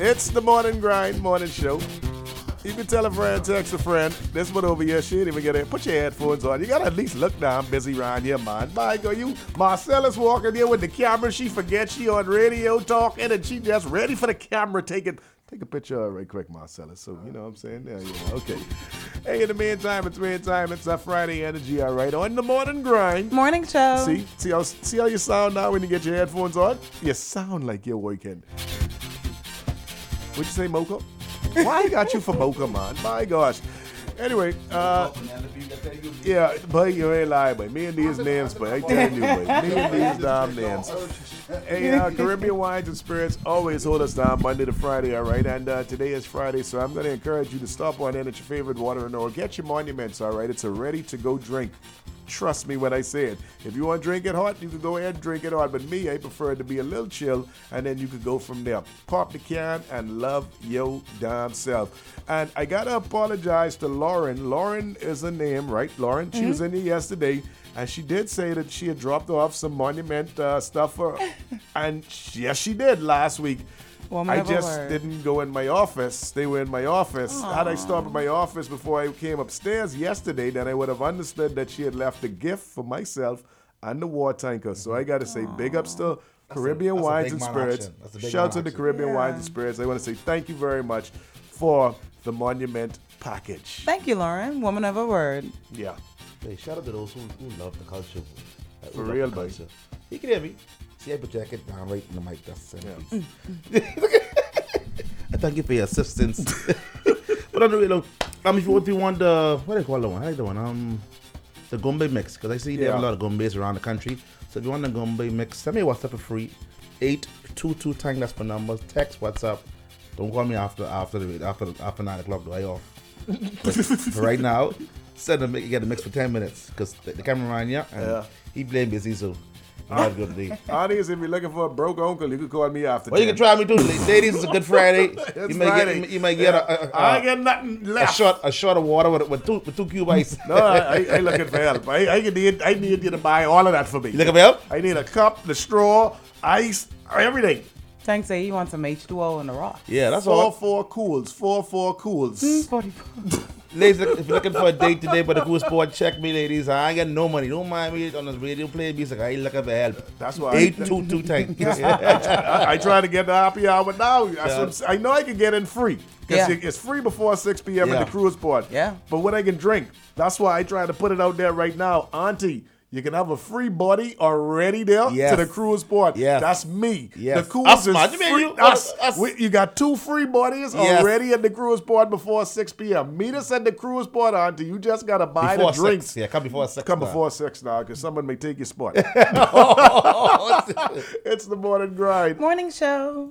It's the morning grind, morning show. You can tell a friend, text a friend. This one over here, she didn't even get it. Put your headphones on. You gotta at least look down busy around here, man. My God, you Marcella's walking here with the camera. She forgets she on radio talking and she just ready for the camera. Take a picture of her right quick, Marcella. So, you know what I'm saying? Yeah, yeah. Okay. Hey, in the meantime, it's our Friday energy, all right? On the morning grind. Morning show. See how you sound now when you get your headphones on? You sound like you're working. What'd you say, Mocha? Why I got you for Mocha, man? My gosh. Anyway, yeah, but you ain't lying, but me and these names, but I telling you, but me and these damn names. Hey, Caribbean Wines and Spirits always hold us down Monday to Friday, all right? And today is Friday, so I'm going to encourage you to stop on in at your favorite watering or get your monuments, all right? It's a ready-to-go drink. Trust me when I say it. If you want to drink it hot, you can go ahead and drink it hot. But me, I prefer it to be a little chill, and then you could go from there. Pop the can and love your damn self. And I got to apologize to Lauren. Lauren is a name, right? Lauren, she was in here yesterday, and she did say that she had dropped off some monument stuff for her. And yes, she did last week. I just didn't go in my office. They were in my office. Aww. Had I stopped at my office before I came upstairs yesterday, then I would have understood that she had left a gift for myself and the war tanker. So I got to say, big ups to Caribbean Wines and Spirits. Shout out to the Caribbean Wines and Spirits. I want to say thank you very much for the monument package. Thank you, Lauren. Woman of a word. Yeah. Hey, shout out to those who love the culture. For real, buddy. You can hear me. See, I put your head down right in the mic. That's I thank you for your assistance. But I don't really know. If you want the, what do you call the one? How do you the one? The gumbe mix. Because I see they have a lot of gumbes around the country. So if you want the gumbe mix, send me a WhatsApp for free. 822 tang, that's my number. Text WhatsApp. Don't call me after 9 o'clock. Do I off? But right now, send them. You get the mix for 10 minutes because the cameraman, and he blame busy, so. Not good day. Audience, if you're looking for a broke uncle, you can call me after. Well, 10. You can try me too. Ladies, it's a good Friday. You might get I ain't get nothing left. A shot of water with two cube ice. No, I looking for help. I need you to buy all of that for me. You looking for help? I need a cup, the straw, ice, everything. Tank say he wants some H2O in the rock. Yeah, that's all. 4 cools. 4 cools. 44. Ladies, if you're looking for a date today by the Cool Sport, check me, ladies. I ain't got no money. Don't mind me on the radio playing music. I ain't looking for help. That's why 822 tank. I try to get the happy hour now. I know I can get in free. Because it's free before 6 p.m. at the cruise port. Yeah. But what I can drink, that's why I try to put it out there right now. Auntie, you can have a free body already there to the cruise port. Yes. That's me. Yes. The cruise is free. You got 2 free bodies already at the cruise port before 6 p.m. Meet us at the cruise port, Auntie. You just got to buy before the drinks. 6. Yeah, come before 6. Come before 6 now, because someone may take your spot. It's the morning grind. Morning show.